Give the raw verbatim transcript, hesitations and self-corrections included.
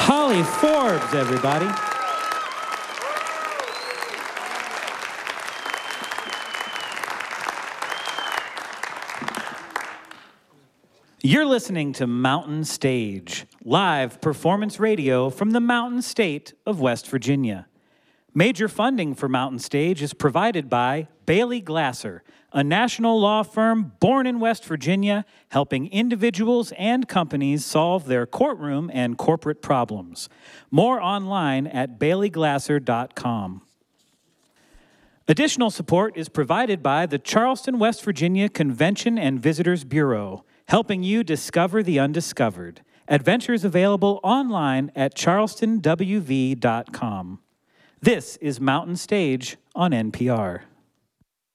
Holly Forbes, everybody. You're listening to Mountain Stage, live performance radio from the Mountain State of West Virginia. Major funding for Mountain Stage is provided by Bailey Glasser, a national law firm born in West Virginia, helping individuals and companies solve their courtroom and corporate problems. More online at bailey glasser dot com. Additional support is provided by the Charleston, West Virginia Convention and Visitors Bureau, helping you discover the undiscovered. Adventures available online at charleston w v dot com. This is Mountain Stage on N P R.